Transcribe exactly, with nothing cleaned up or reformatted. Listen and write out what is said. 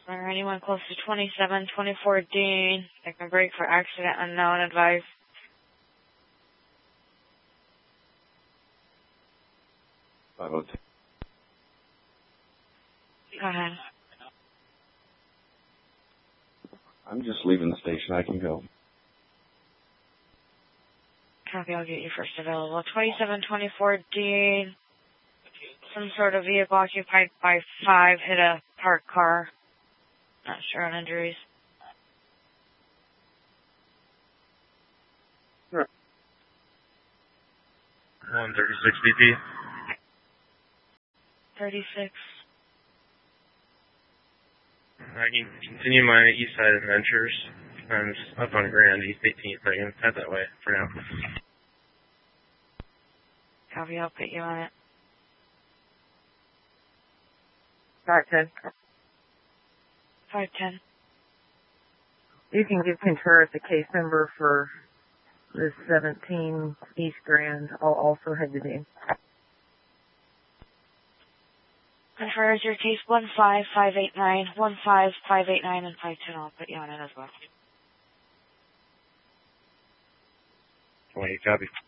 Or anyone close to twenty-seven twenty-four Dean. Taking a break for accident unknown, advice. five oh two. Go ahead. I'm just leaving the station. I can go. Copy, I'll get you first available. twenty-seven twenty-four Dean. Some sort of vehicle occupied by five hit a parked car. Not sure on injuries. one thirty-six B P. thirty-six. I can continue my east side adventures. I'm just up on Grand, East eighteenth. I can head that way for now. Copy, I'll put you on it. five ten. five ten. You can give Contreras the case number for the seventeen East Grand. I'll also head to Dean. Contreras, your case one five five eight nine, one five five eight nine, and five ten. I'll put you on it as well. twenty, copy.